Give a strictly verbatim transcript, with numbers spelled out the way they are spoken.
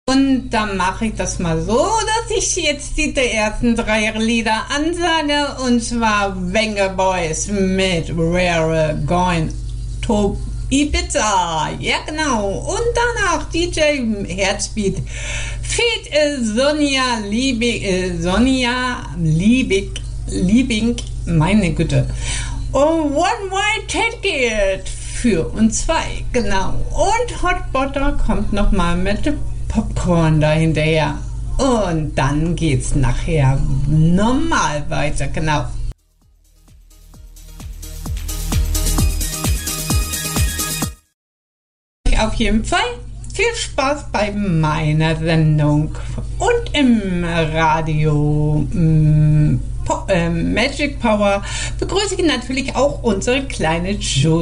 Und dann mache ich das mal so, dass ich jetzt die ersten drei Lieder ansage. Und zwar Venga Boys mit We're Going to Ibiza. Ja, genau. Und danach D J Herzbeat. Feed äh, Sonja Liebig, äh, Sonja Liebig, Liebing, meine Güte. Und One Way Ticket für uns zwei, genau. Und Hot Butter kommt nochmal mit Popcorn dahinterher. Und dann geht's nachher normal weiter, genau. Auf jeden Fall viel Spaß bei meiner Sendung und im Radio ähm, po- äh, Magic Power begrüße ich natürlich auch unsere kleine Jo.